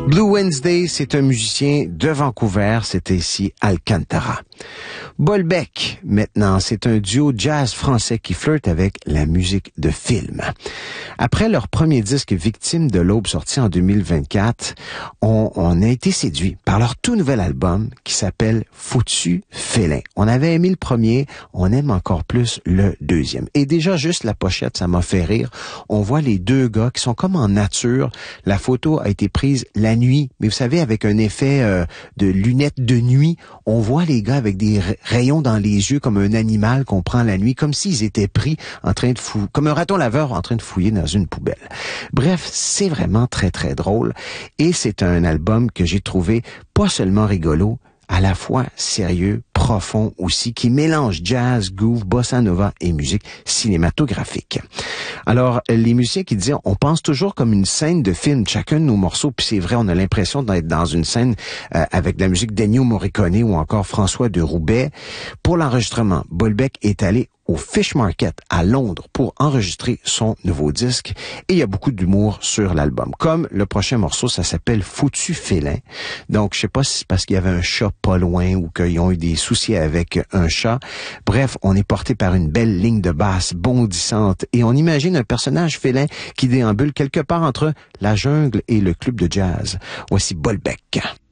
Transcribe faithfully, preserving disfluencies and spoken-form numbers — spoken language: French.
Blue Wednesday, c'est un musicien de Vancouver, c'était ici Alcantara. Bolbec, maintenant, c'est un duo jazz français qui flirte avec la musique de film. Après leur premier disque Victime de l'aube sorti en deux mille vingt-quatre, on, on a été séduit par leur tout nouvel album qui s'appelle Foutu félin. On avait aimé le premier, on aime encore plus le deuxième. Et déjà, juste la pochette, ça m'a fait rire. On voit les deux gars qui sont comme en nature. La photo a été prise la nuit, mais vous savez, avec un effet euh, de lunettes de nuit, on voit les gars avec des rayons dans les yeux comme un animal qu'on prend la nuit, comme s'ils étaient pris en train de fouiller, comme un raton laveur en train de fouiller dans une poubelle. Bref, c'est vraiment très très drôle et c'est un album que j'ai trouvé pas seulement rigolo, à la fois sérieux, profond aussi, qui mélange jazz, groove, bossa nova et musique cinématographique. Alors, les musiciens qui disaient, on pense toujours comme une scène de film, chacun de nos morceaux, puis c'est vrai, on a l'impression d'être dans une scène euh, avec de la musique d'Ennio Morricone ou encore François de Roubaix. Pour l'enregistrement, Bolbec est allé au Fish Market à Londres pour enregistrer son nouveau disque et il y a beaucoup d'humour sur l'album. Comme le prochain morceau, ça s'appelle Foutu félin. Donc, je sais pas si c'est parce qu'il y avait un chat pas loin ou qu'ils ont eu des soucis avec un chat. Bref, on est porté par une belle ligne de basse bondissante et on imagine un personnage félin qui déambule quelque part entre la jungle et le club de jazz. Voici Bolbec.